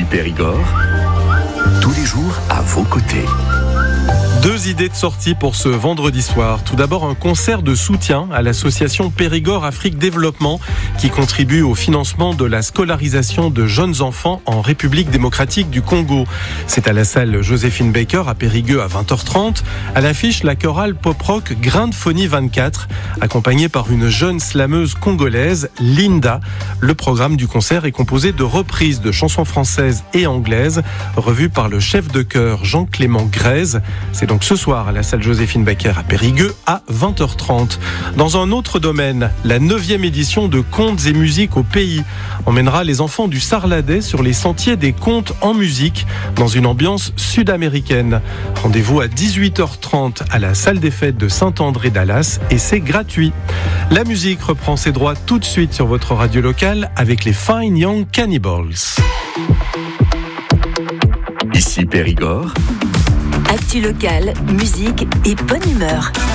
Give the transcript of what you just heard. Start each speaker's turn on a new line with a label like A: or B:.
A: Ici Périgord, tous les jours à vos côtés.
B: 2 idées de sortie pour ce vendredi soir. Tout d'abord, un concert de soutien à l'association Périgord Afrique Développement qui contribue au financement de la scolarisation de jeunes enfants en République démocratique du Congo. C'est à la salle Joséphine Baker à Périgueux à 20h30. À l'affiche, la chorale pop-rock Grain de Phonie 24, accompagnée par une jeune slameuse congolaise, Linda. Le programme du concert est composé de reprises de chansons françaises et anglaises, revues par le chef de chœur Jean-Clément Grèze. C'est donc ce soir à la salle Joséphine Baker à Périgueux à 20h30. Dans un autre domaine, la 9e édition de Contes et musiques au pays emmènera les enfants du Sarladais sur les sentiers des contes en musique dans une ambiance sud-américaine. Rendez-vous à 18h30 à la salle des fêtes de Saint-André-Dallas et c'est gratuit. La musique reprend ses droits tout de suite sur votre radio locale avec les Fine Young Cannibals.
A: Ici Périgord.
C: Actu locale, musique et bonne humeur.